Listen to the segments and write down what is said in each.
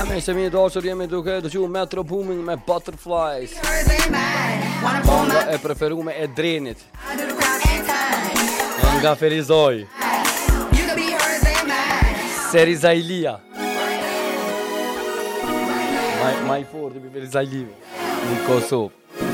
Me se mi dashur jemi duke dëgjuar Metro Boomin me Butterflies. Banda e preferume e Drenit. Nga Ferizoj. Serizajlia. Maj forti për Ferizajlive në Kosovë.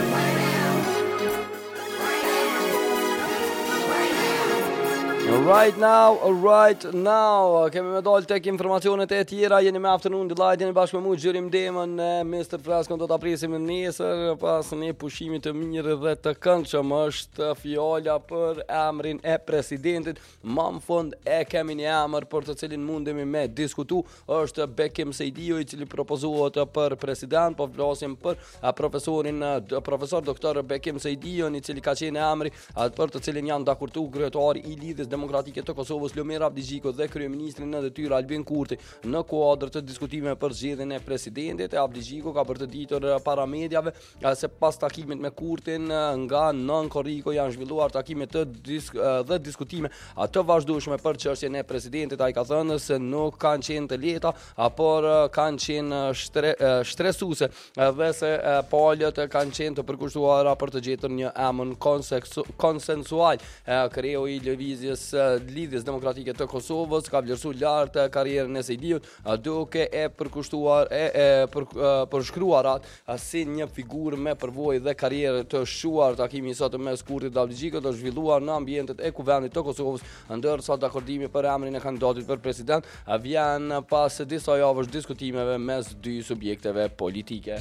Right now, kemi me dalë tek informacionet e tjera, jeni me afternoon delight, jeni bashkë me mu Gjërim Demën, Mr. Freskon do të apresim nesër, pas një pushimit të mirë dhe të këndshëm, është fjala për emrin e presidentit, ma në fund e kemi një emër për të cilin mundemi me diskutu, është Bekim Sejdiu, i cili propozohet për president, po flasim për profesor doktor Bekim Sejdiu, i cili ka qenë emri për të cilin janë dakurtu kryetari i Lidhjes Demokratike të Kosovës Lomir Avdijiko dhe kryeministri në detyrë Albin Kurti në kuadër të diskutimeve për zgjedhjen e presidentit. Avdijiko ka për të ditur para mediave se pas takimit me Kurtin nga nën korriko janë zhvilluar takime dhe diskutime të vazhdueshme për çështjen e presidentit. Ai ka thënë se nuk kanë qenë të lehta, por kanë qenë stresuese dhe se palët kanë qenë të përkushtuara për të gjetur një emër konsensual. Kreu i lëvizjes Lidhjes Demokratike të Kosovës ka vlerësuar lart karrierën e Sejdiut, duke e përkushtuar përshkruarat si një figurë me përvojë dhe karrierë të shuar. Takimi i sotëm mes Kurtit dhe Avdijikut është zhvilluar në ambientet e kuvendit të Kosovës, ndërsa dakordimi për emrin e kandidatit për president vjen pas disa javësh diskutimeve mes dy subjekteve politike.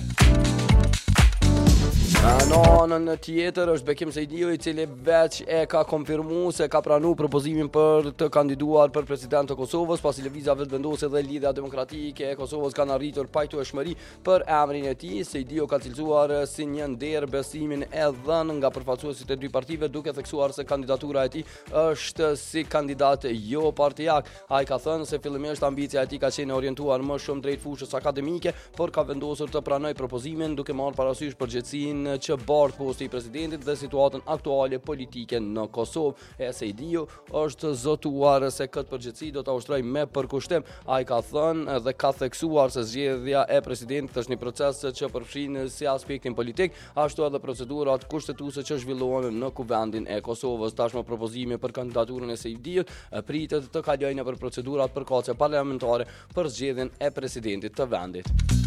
Në anën tjetër është Bekim Sejdiu, i cili veç e ka konfirmuar se ka pranuar propozimin për të kandiduar për president të Kosovës, pasi lëvizja vetëvendose dhe Lidhja Demokratike e Kosovës kanë arritur pajtueshmëri për emrin e tij. Sejdiu ka cilësuar si një nder besimin e dhënë nga përfaqësuesit e dy partive, duke theksuar se kandidatura e tij është si kandidat jo partijak. Ai ka thënë se fillimisht ambicia e tij ka qenë orientuar më shumë drejt fushës akademike, por ka vendosur të pranojë propozimin duke marrë parasysh përgjegjësinë që bardh posti i presidentit dhe situatën aktuale politike në Kosovë. Sejdiu është zotuar se këtë përgjegjësi do ta ushtrojë me përkushtim. Ai ka thënë dhe ka theksuar se zgjedhja e presidentit është një proces që përfshin si aspektin politik, ashtu edhe procedurat kushtetuese që zhvillohen në kuvendin e Kosovës. Tashmë propozimi për kandidaturën e Sejdiut pritet të kalojë nëpër procedurat përkatëse parlamentare për zgjedhjen e presidentit të vendit.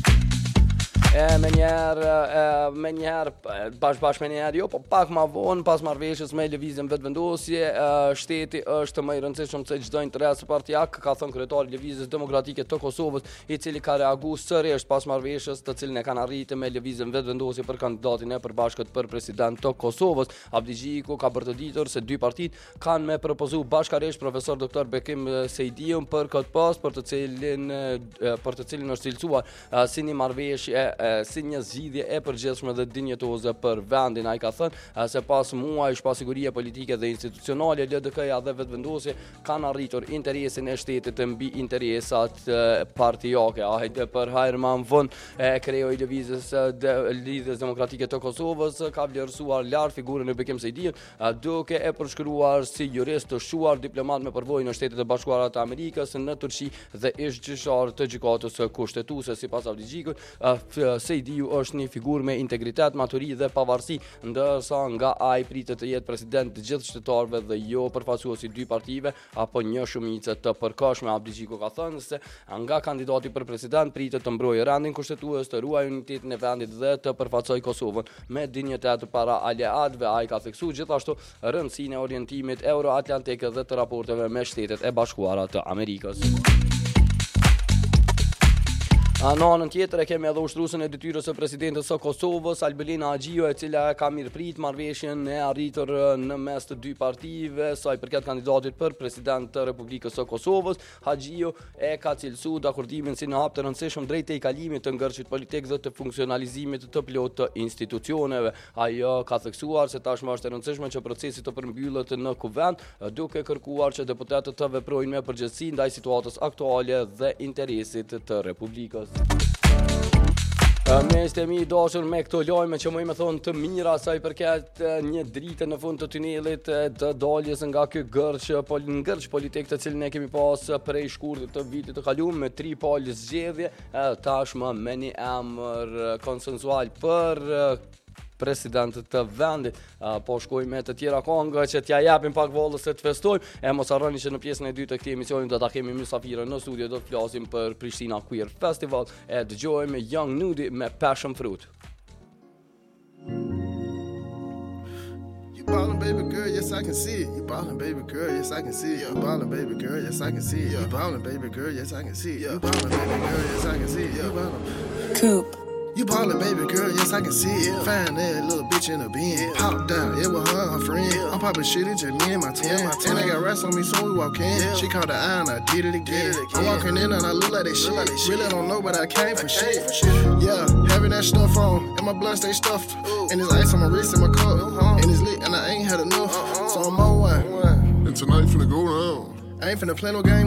Me njerë bashkë me njerë jo, po pak ma vonë pas marrëveshjes me lëvizjen vetëvendosje, shteti është më i rëndësishëm se çdo interes partijak, ka thënë kryetari i Lëvizjes Demokratike të Kosovës, i cili ka reaguar sërish pas marrëveshjes të cilën e kanë arritur me lëvizjen vetëvendosje për kandidatin e përbashkët për president të Kosovës. Avdijiko ka bërë të ditur se dy partitë kanë me propozuar bashkërisht profesor doktor Bekim Sejdiu për këtë post, për të cilin është cilësuar si një marrëveshje si një zgjidhje e përgjithshme dhe dinjetoze për vendin. Ai ka thënë se pas muajsh pasigurie politike dhe institucionale, LDK-ja dhe vetëvendosje kanë arritur interesin e shtetit mbi interesat partijake. Hajde për hajër më vonë, kreu i Lidhjes Demokratike të Kosovës ka vlerësuar lart figurën e Bekim Sejdiut, duke e përshkruar si jurist të shuar, diplomat me përvojë në Shtetet e Bashkuara të Amerikës, në Turqi dhe ish gjyqtar të gjykatës kushtetuese. Sipas Avdijikut, Sejdiu është një figurë me integritet, maturi dhe pavarësi, ndërsa nga ai pritet të jetë president të gjithë shtetarëve dhe jo përfaqësuesi dy partive apo një shumicë të përkohshme. Avdijiko ka thënë se nga kandidati për president pritet të mbrojë rendin kushtetues, të ruajë unitetin e vendit dhe të përfaqësojë Kosovën me dinjitet para aleatëve. Ai ka theksuar gjithashtu rëndësinë e orientimit euroatlantik dhe të raporteve me Shtetet e Bashkuara të Amerikës. Në anën tjetër e kemi edhe ushtruesën e detyrës së presidentit së Kosovës, Albelina Haxhiu, e cila ka mirëprit marrëveshjen e arritur në mes të dy partive, sa i përket kandidatit për president të Republikës së Kosovës. Haxhiu e ka cilësuar dakordimin si në hap të rëndësishëm drejt tejkalimit të ngërçit politik dhe të funksionalizimit të plotë të institucioneve. Ajo ka theksuar se tashmë është e rëndësishme që procesi të përmbyllet në kuvend, duke kërkuar që deputetët të veprojnë me përgjegjësi ndaj situatës aktuale dhe interesit të Republikës. Mes të mi dashur me këto lajme që më thonë të mira sa i përket një drite në fund të tunelit të daljes nga ky ngërç politik të cilin ne kemi pas prej shkurtit të vitit të kaluar me 3 palë zgjedhje, tashmë me një emër konsensual për presidentët të vendit. Po shkojmë me të tjera konga që t'ja japim pak vallës se të festojmë. E mos harroni që në pjesën e dytë të këtij emisioni do ta kemi mysafirën në studio, do të flasim për Prishtina Queer Festival. E dëgjojmë Young Nudy me Passion Fruit. You ballin', baby girl, yes I can see it. You ballin', baby girl, yes I can see it. You ballin', baby girl, yes I can see it. You ballin', baby girl, yes I can see it. You ballin', baby girl, yes I can see it. You ballin'. Coop. You ballin', baby girl, yes I can see it. Find that little bitch in a bin. Pop down, it was her and her friend. I'm poppin' shit, it's just me and my team. And they got rats on me, so we walk in. She caught the eye and I did it again. I'm walking in and I look like that shit. Really don't know, but I came for shit. Yeah, having that stuff on, and my blood stay stuffed. And there's ice on my wrist and my cup. And it's lit, and I ain't had enough. So I'm on one. And tonight finna go down. I ain't finna play no game.